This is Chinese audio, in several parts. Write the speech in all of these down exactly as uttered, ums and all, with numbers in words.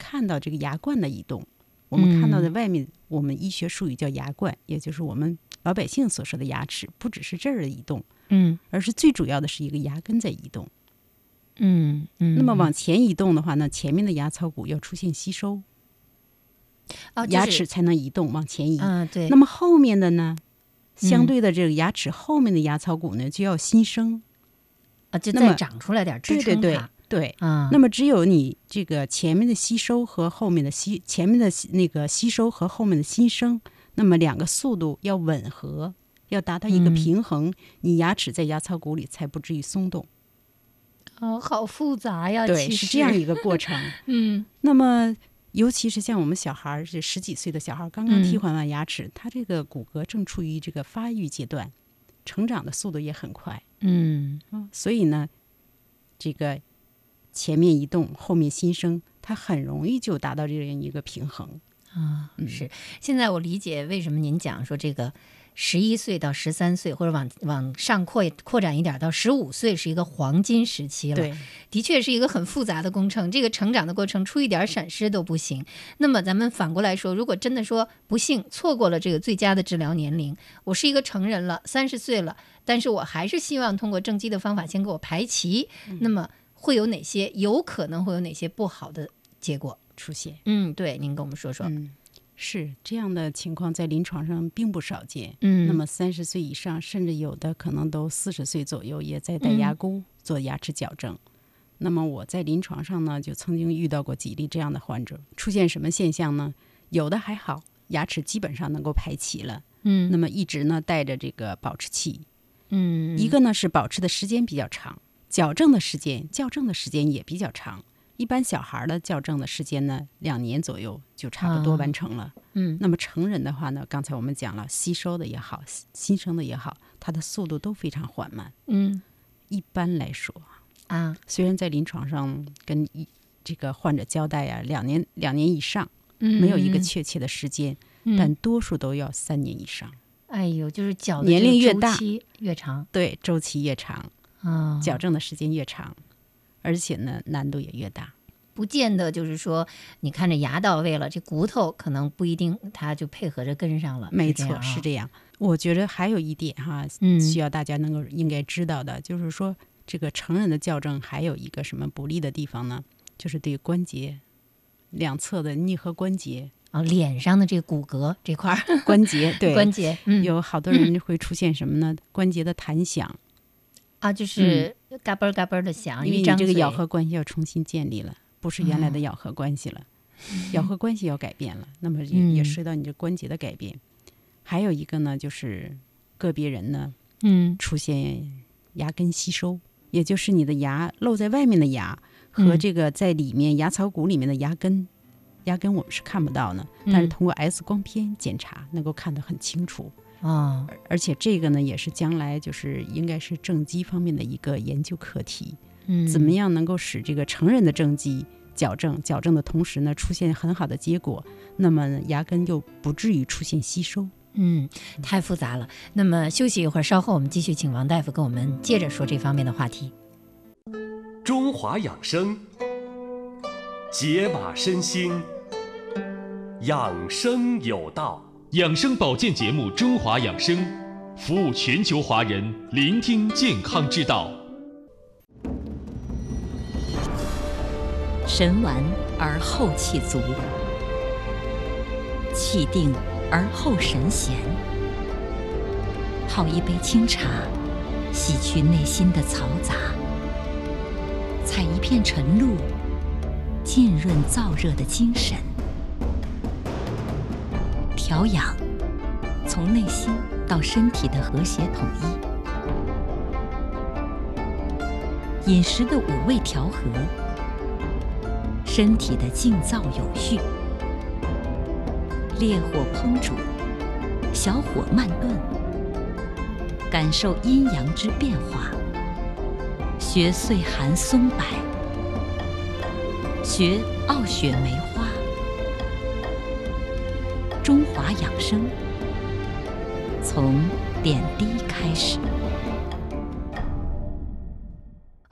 看到这个牙冠的移动，我们看到的外面、嗯、我们医学术语叫牙冠，也就是我们老百姓所说的牙齿，不只是这儿的移动， 嗯， 而是最主要的是一个牙根在移动。 嗯嗯， 那么往前移动的话呢，前面的牙槽骨要出现吸收， 哦， 牙齿才能移动往前移。 嗯，对。 那么后面的呢，相对的这个牙齿后面的牙槽骨呢，就要新生。 啊，就再长出来点支撑它。 对对对对， 啊， 那么只有你这个前面的吸收和后面的吸，前面的那个吸收和后面的新生，那么两个速度要吻合，要达到一个平衡，嗯、你牙齿在牙槽骨里才不至于松动。 哦，好复杂呀！ 对，是这样一个过程。 嗯， 那么尤其是像我们小孩，是十几岁的小孩，刚刚替换完牙齿，嗯、他这个骨骼正处于这个发育阶段，成长的速度也很快。 嗯， 所以呢，这个前面移动，后面新生，它很容易就达到这样一个平衡啊。是，现在我理解为什么您讲说这个十一岁到十三岁，或者往往上扩扩展一点到十五岁是一个黄金时期了。 对， 的确是一个很复杂的工程，这个成长的过程出一点闪失都不行。那么咱们反过来说，如果真的说不幸错过了这个最佳的治疗年龄，我是一个成人了，三十岁了，但是我还是希望通过正畸的方法先给我排齐，嗯、那么会有哪些有可能会有哪些不好的结果出现？ 嗯，对，您跟我们说说。 嗯，是这样的情况在临床上并不少见。 嗯， 那么三十岁以上，甚至有的可能都四十岁左右，也在戴牙箍做牙齿矫正。嗯、那么我在临床上呢，就曾经遇到过几例这样的患者。出现什么现象呢？有的还好，牙齿基本上能够排齐了。 嗯， 那么一直呢带着这个保持器。 嗯， 一个呢是保持的时间比较长，矫正的时间、校正的时间也比较长。一般小孩的校正的时间呢，两年左右就差不多完成了。 啊、嗯， 那么成人的话呢，刚才我们讲了，吸收的也好，新生的也好，它的速度都非常缓慢。 嗯， 一般来说啊， 虽然在临床上跟这个患者交代呀、啊，两年两年以上， 嗯， 没有一个确切的时间， 嗯、 但多数都要三年以上。 哎呦，就是矫年龄越大， 越长， 对，周期越长， 啊、 哦，矫正的时间越长，而且呢，难度也越大。 不见得就是说，你看着牙到位了，这骨头可能不一定，它就配合着跟上了。 没错， 是, 是这样。我觉得还有一点哈， 嗯、 需要大家能够应该知道的，就是说，这个成人的矫正还有一个什么不利的地方呢？就是对关节两侧的颞颌关节。 啊、哦，脸上的这个骨骼这块关节，对关节、嗯， 有好多人会出现什么呢？嗯、关节的弹响啊，就是嘎嘣嘎嘣的响， 因为你这个咬合关系要重新建立了，不是原来的咬合关系了，嗯、咬合关系要改变了，那么也、嗯、也涉及到你这关节的改变。还有一个呢，就是个别人呢， 嗯， 出现牙根吸收，也就是你的牙露在外面的牙和这个在里面、嗯、牙槽骨里面的牙根。牙根我们是看不到呢，但是通过 X 光片检查能够看得很清楚啊、哦。 而且这个呢，也是将来就是应该是正畸方面的一个研究课题。 嗯， 怎么样能够使这个成人的正畸矫正，矫正的同时呢，出现很好的结果，那么牙根又不至于出现吸收。 嗯，太复杂了。那么休息一会儿，稍后我们继续请王大夫跟我们接着说这方面的话题。 中华养生。解码身心，养生有道。 养生保健节目《中华养生》，服务全球华人，聆听健康之道。 神完而后气足，气定而后神闲。泡一杯清茶，洗去内心的嘈杂；采一片晨露，浸润燥热的精神。调养，从内心到身体的和谐统一。饮食的五味调和，身体的静躁有序。烈火烹煮，小火慢炖，感受阴阳之变化。学岁寒松柏，学傲雪梅花。中华养生，从点滴开始。 欢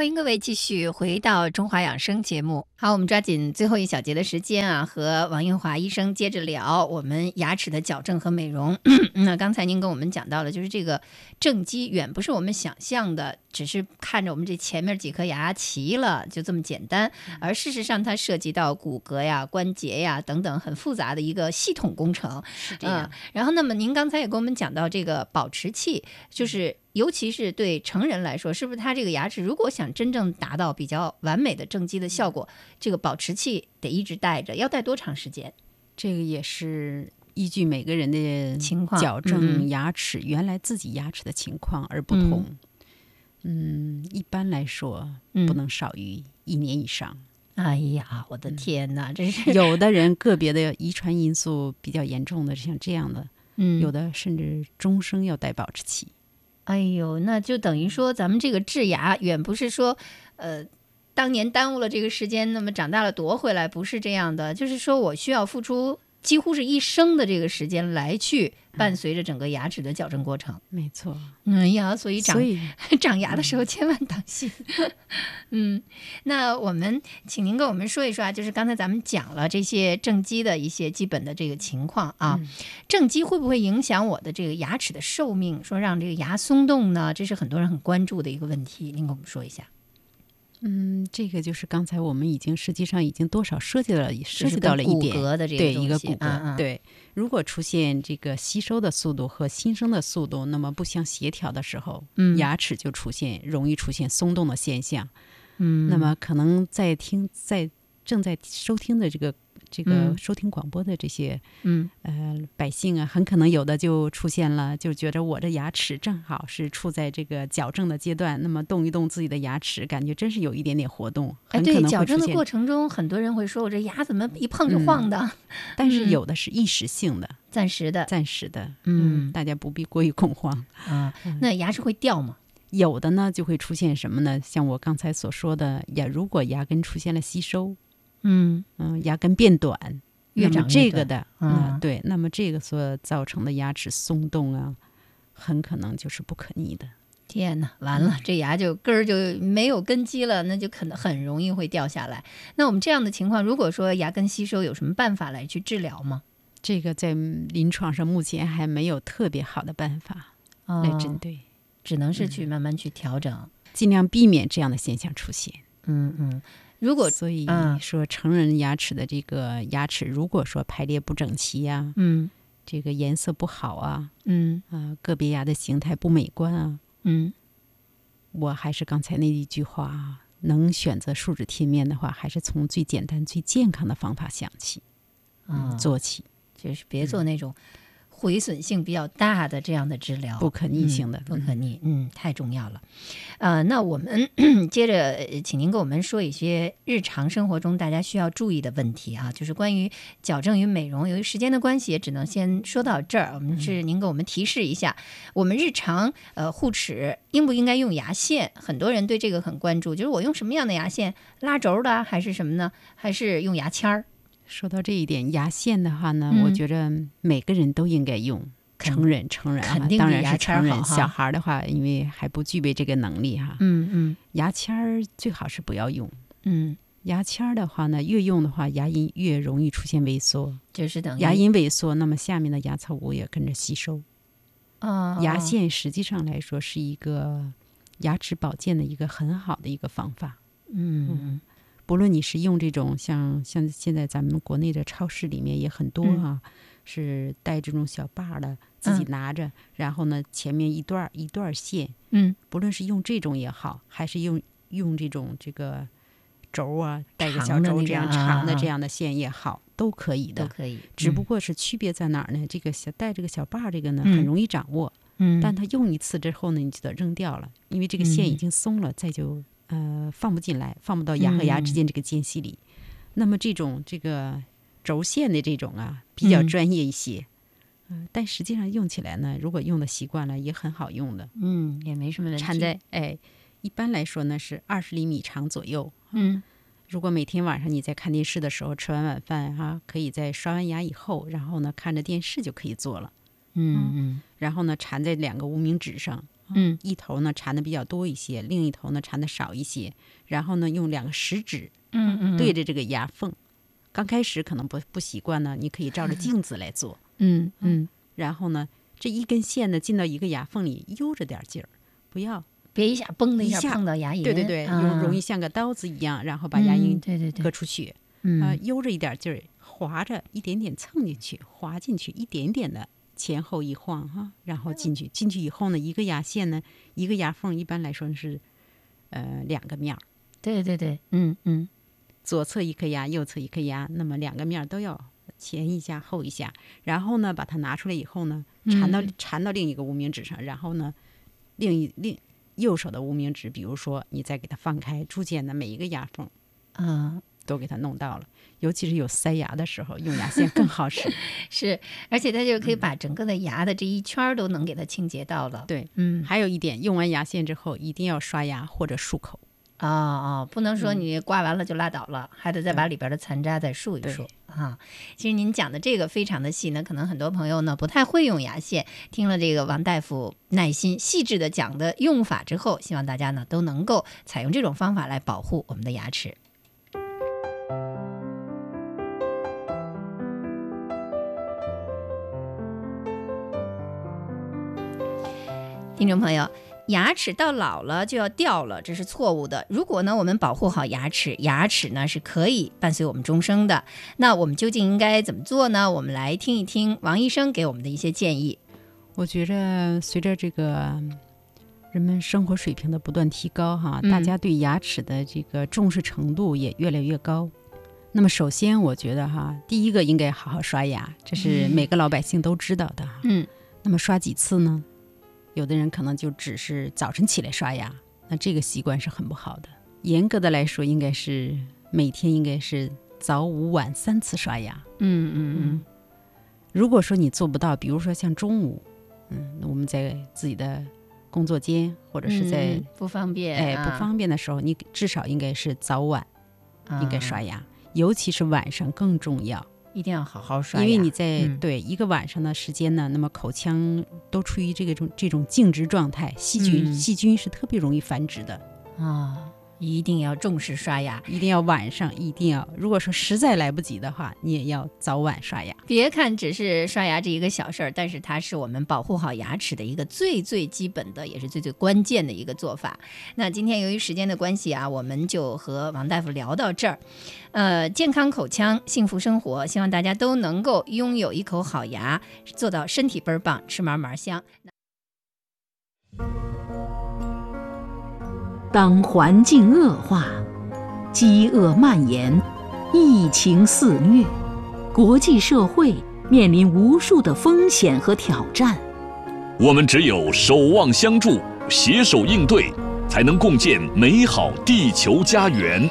欢迎各位继续回到中华养生节目。好，我们抓紧最后一小节的时间啊，和王英华医生接着聊我们牙齿的矫正和美容。那刚才您跟我们讲到了，就是这个正畸远不是我们想象的，只是看着我们这前面几颗牙齐了就这么简单，而事实上它涉及到骨骼呀、关节呀等等很复杂的一个系统工程。 是这样、 嗯。然后，那么您刚才也跟我们讲到这个保持器，就是尤其是对成人来说，是不是他这个牙齿如果想真正达到比较完美的正畸的效果，这个保持器得一直戴着，要戴多长时间？ 这个也是依据每个人的情况矫正牙齿、嗯、原来自己牙齿的情况而不同。嗯, 嗯，一般来说不能少于一年以上。 嗯、哎呀，我的天哪，这是有的人个别的遗传因素比较严重的，像这样的， 嗯， 有的甚至终生要戴保持器。 哎呦，那就等于说咱们这个治牙远不是说呃当年耽误了这个时间，那么长大了夺回来，不是这样的，就是说我需要付出几乎是一生的这个时间来去伴随着整个牙齿的矫正过程。 没错。 哎呀，所以长所以长牙的时候千万当心。嗯，那我们请您跟我们说一说啊，就是刚才咱们讲了这些正畸的一些基本的这个情况啊，嗯、正畸会不会影响我的这个牙齿的寿命？说让这个牙松动呢，这是很多人很关注的一个问题，您跟我们说一下。 嗯，这个就是刚才我们已经实际上已经多少涉及了，涉及到了一点骨骼的这个对一个骨骼、 嗯嗯、 对。如果出现这个吸收的速度和新生的速度那么不相协调的时候， 嗯， 牙齿就出现容易出现松动的现象。 嗯， 那么可能在听在正在收听的这个这个收听广播的这些嗯呃百姓啊，很可能有的就出现了，就觉得我的牙齿正好是处在这个矫正的阶段，那么动一动自己的牙齿，感觉真是有一点点活动。 哎， 很可能对，矫正的会出现过程中，很多人会说我这牙怎么一碰就晃的， 嗯、但是有的是一时性的、 嗯、暂时的暂时的， 嗯， 大家不必过于恐慌啊。那牙齿会掉吗？ 有的呢就会出现什么呢？像我刚才所说的，呀，如果牙根出现了吸收， 嗯嗯，牙根变短， 越长越短， 那么这个的， 嗯， 嗯，对，那么这个所造成的牙齿松动啊，很可能就是不可逆的。 天哪，完了，这牙就根儿就没有根基了，那就可能很容易会掉下来。那我们这样的情况，如果说牙根吸收，有什么办法来去治疗吗？ 这个在临床上目前还没有特别好的办法来针对。哦， 只能是去慢慢去调整， 嗯、尽量避免这样的现象出现。 嗯嗯，如果所以说成人牙齿的这个牙齿，如果说排列不整齐呀、啊， 嗯， 这个颜色不好啊， 嗯啊、呃，个别牙的形态不美观啊， 嗯， 我还是刚才那一句话啊，能选择树脂贴面的话，还是从最简单、最健康的方法想起， 啊、 嗯，做起， 就是别做那种毁损性比较大的这样的治疗， 不可逆性的， 嗯、不可逆，嗯，太重要了。呃，那我们接着，请您跟我们说一些日常生活中大家需要注意的问题啊，就是关于矫正与美容。由于时间的关系，也只能先说到这儿。我们是您给我们提示一下，嗯、我们日常呃护齿应不应该用牙线？很多人对这个很关注，就是我用什么样的牙线，拉轴的还是什么呢？还是用牙签儿？ 说到这一点，牙线的话呢， 嗯、 我觉得每个人都应该用。成人成人、啊、 肯定当然是成人， 小孩的话，因为还不具备这个能力哈。 嗯嗯， 牙签儿最好是不要用。 嗯， 牙签儿的话呢，越用的话，牙龈越容易出现萎缩， 就是等于牙龈萎缩，那么下面的牙槽骨也跟着吸收。 啊、哦， 牙线实际上来说是一个牙齿保健的一个很好的一个方法。 嗯。 嗯，不论你是用这种像像现在咱们国内的超市里面也很多哈、啊。嗯，是带这种小把的，自己拿着、嗯，然后呢，前面一段一段线， 嗯， 不论是用这种也好，还是用用这种这个轴啊，带个小轴这样长的这样的线也好，啊、都可以的， 都可以。 只不过是区别在哪儿呢？这个小带这个小把这个呢，很容易掌握， 嗯， 但它用一次之后呢，你就得扔掉了，因为这个线已经松了，嗯、再就呃放不进来，放不到牙和牙之间这个间隙里。嗯、那么这种这个。轴线的这种啊，比较专业一些，嗯、呃，但实际上用起来呢，如果用的习惯了，也很好用的， 嗯，也没什么问题。 缠在哎，一般来说呢是二十厘米长左右， 嗯， 如果每天晚上你在看电视的时候，吃完晚饭哈、啊，可以在刷完牙以后，然后呢看着电视就可以做了， 嗯嗯， 然后呢缠在两个无名指上， 嗯， 一头呢缠的比较多一些，另一头呢缠的少一些，然后呢用两个食指嗯嗯对着这个牙缝。刚开始可能不不习惯呢，你可以照着镜子来做。 嗯嗯， 然后呢，这一根线呢进到一个牙缝里，悠着点劲儿，不要别一下嘣的一下一下碰到牙龈。 对对对， 啊、 容容易像个刀子一样，然后把牙龈嗯、对对对割出去。 嗯、 呃，悠着一点劲儿，滑着一点点蹭进去，滑进去，一点点的前后一晃哈，然后进去。进去以后呢，一个牙线呢，一个牙缝一般来说是呃两个面儿。 对对对，嗯嗯。 左侧一颗牙，右侧一颗牙，那么两个面都要前一下后一下，然后呢把它拿出来以后呢，缠到、嗯、缠到另一个无名指上，然后呢另一另右手的无名指，比如说你再给它放开，逐渐的每一个牙缝啊都给它弄到了，尤其是有塞牙的时候，用牙线更好使。 是，而且它就可以把整个的牙的这一圈都能给它清洁到了。 对， 嗯， 还有一点，用完牙线之后一定要刷牙或者漱口。 哦哦，不能说你刮完了就拉倒了，嗯、还得再把里边的残渣再漱一漱啊。其实您讲的这个非常的细呢，可能很多朋友呢不太会用牙线，听了这个王大夫耐心细致的讲的用法之后，希望大家呢都能够采用这种方法来保护我们的牙齿。听众朋友，牙齿到老了就要掉了，这是错误的。如果呢我们保护好牙齿，牙齿呢是可以伴随我们终生的。那我们究竟应该怎么做呢？我们来听一听王医生给我们的一些建议。 我觉着随着这个人们生活水平的不断提高哈， 嗯、 大家对牙齿的这个重视程度也越来越高。那么首先我觉得哈，第一个应该好好刷牙，这是每个老百姓都知道的。 嗯， 那么刷几次呢？有的人可能就只是早晨起来刷牙，那这个习惯是很不好的。严格的来说，应该是每天应该是早午晚三次刷牙。 嗯嗯嗯。 如果说你做不到，比如说像中午，嗯，我们在自己的工作间或者是在、 嗯、不方便， 哎， 啊、 不方便的时候，你至少应该是早晚、 啊、 应该刷牙，尤其是晚上更重要。 一定要好好刷牙， 因为你在、 嗯、 对一个晚上的时间呢，那么口腔都处于这个种这种静止状态，细菌、嗯、细菌是特别容易繁殖的啊、哦，一定要重视刷牙， 一定要晚上一定要，如果说实在来不及的话，你也要早晚刷牙。 别看只是刷牙这一个小事儿，但是它是我们保护好牙齿的一个最最基本的，也是最最关键的一个做法。那今天由于时间的关系啊，我们就和王大夫聊到这儿。呃，健康口腔，幸福生活，希望大家都能够拥有一口好牙，做到身体倍儿棒，吃嘛嘛香。 当环境恶化，饥饿蔓延，疫情肆虐，国际社会面临无数的风险和挑战。 我们只有守望相助，携手应对，才能共建美好地球家园。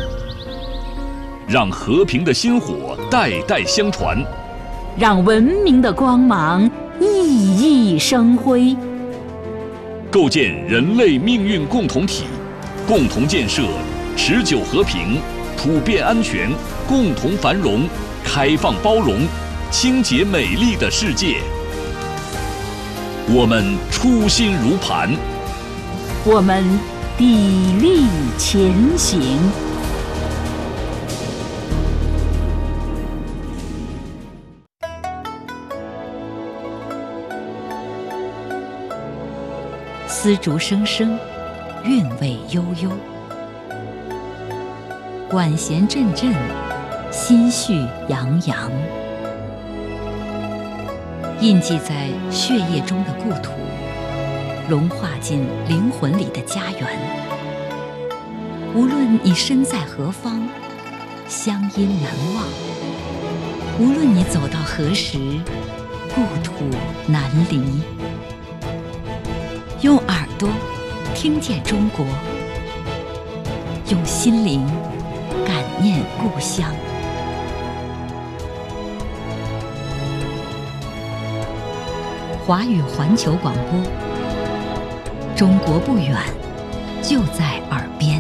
让和平的薪火代代相传， 让文明的光芒熠熠生辉， 构建人类命运共同体，共同建设持久和平、普遍安全、共同繁荣、开放包容、清洁美丽的世界。我们初心如磐， 我们砥砺前行。 丝竹声声，韵味悠悠，管弦阵阵，心绪洋洋。印记在血液中的故土，融化进灵魂里的家园。无论你身在何方，乡音难忘；无论你走到何时，故土难离。用耳朵听见中国，用心灵感念故乡。华语环球广播，中国不远，就在耳边。